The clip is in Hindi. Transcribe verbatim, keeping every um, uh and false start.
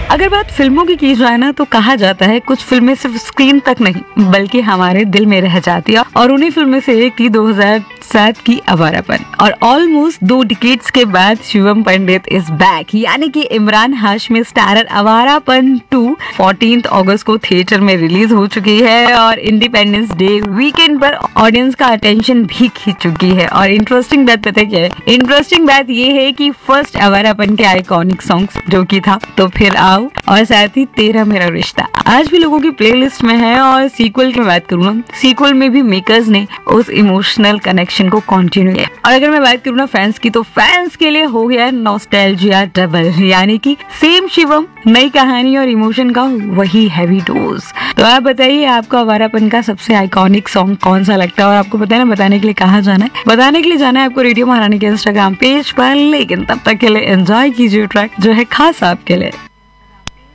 अगर बात फिल्मों की की जाए ना तो कहा जाता है कुछ फिल्में सिर्फ स्क्रीन तक नहीं बल्कि हमारे दिल में रह जाती है, और उन्हीं फिल्में से एक थी दो हज़ार सात की आवारापन। और ऑलमोस्ट दो डिकेड्स के बाद शिवम पंडित इज बैक, यानी कि इमरान हाशमी स्टारर आवारापन टू चौदह अगस्त को थिएटर में रिलीज हो चुकी है और इंडिपेंडेंस डे वीकेंड पर ऑडियंस का अटेंशन भी खींच चुकी है। और इंटरेस्टिंग बात पता क्या है? इंटरेस्टिंग बात ये है कि फर्स्ट आवारापन के आइकॉनिक सॉन्ग्स जो कि था तो फिर आओ और साथ ही तेरा मेरा रिश्ता आज भी लोगों की प्लेलिस्ट में है। और सीक्वल की बात करूँ ना, सीक्वल में भी मेकर्स ने उस इमोशनल कनेक्शन को कंटिन्यू किया। और अगर मैं बात करूँ ना फैंस की, तो फैंस के लिए हो गया नॉस्टैल्जिया डबल, यानी कि सेम शिवम, नई कहानी और इमोशन का वही हैवी डोज। तो आप बताइए आपको आवारापन का सबसे आइकॉनिक सॉन्ग कौन सा लगता है? और आपको पता है ना बताने के लिए कहाँ जाना है? बताने के लिए जाना है आपको रेडियो महारानी के इंस्टाग्राम पेज पर। लेकिन तब तक के लिए एंजॉय कीजिए ट्रैक जो है खास आपके लिए।